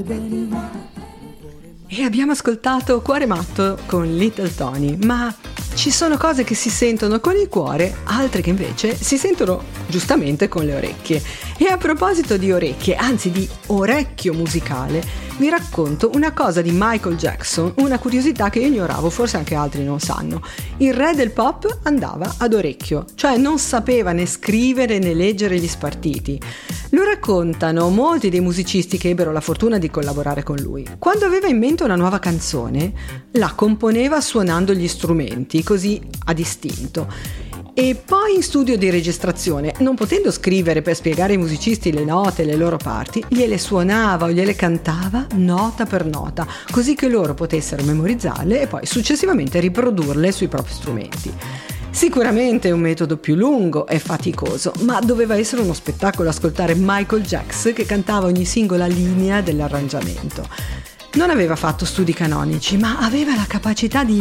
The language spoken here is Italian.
E abbiamo ascoltato Cuore matto con Little Tony, ma ci sono cose che si sentono con il cuore, altre che invece si sentono giustamente con le orecchie. E a proposito di orecchie, anzi di orecchio musicale, vi racconto una cosa di Michael Jackson, una curiosità che io ignoravo, forse anche altri non sanno. Il re del pop andava ad orecchio, cioè non sapeva né scrivere né leggere gli spartiti. Lo raccontano molti dei musicisti che ebbero la fortuna di collaborare con lui. Quando aveva in mente una nuova canzone, la componeva suonando gli strumenti, così a distinto. E poi in studio di registrazione, non potendo scrivere per spiegare ai musicisti le note e le loro parti, gliele suonava o gliele cantava nota per nota, così che loro potessero memorizzarle e poi successivamente riprodurle sui propri strumenti. Sicuramente è un metodo più lungo e faticoso, ma doveva essere uno spettacolo ascoltare Michael Jackson che cantava ogni singola linea dell'arrangiamento. Non aveva fatto studi canonici, ma aveva la capacità di